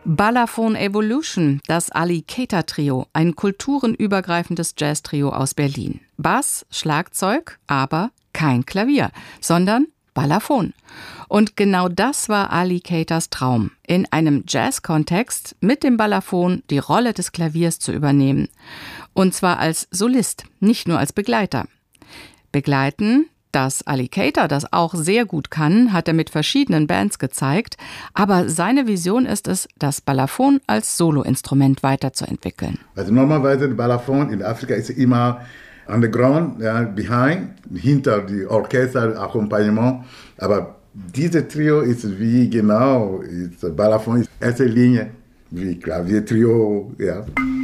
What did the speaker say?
Balafon Evolution, das Ali Keita Trio, ein kulturenübergreifendes Jazz-Trio aus Berlin. Bass, Schlagzeug, aber kein Klavier, sondern Balafon. Und genau das war Ali Keitas Traum, in einem Jazz-Kontext mit dem Balafon die Rolle des Klaviers zu übernehmen. Und zwar als Solist, nicht nur als Begleiter. Begleiten, dass Ali Keita das auch sehr gut kann, hat er mit verschiedenen Bands gezeigt. Aber seine Vision ist es, das Balafon als Soloinstrument weiterzuentwickeln. Also normalerweise Balafon in Afrika ist immer underground, ja, behind, hinter die Orchester, Akkompagnement. Aber dieses Trio ist wie genau, Balafon ist erste Linie, wie Klaviertrio, ja.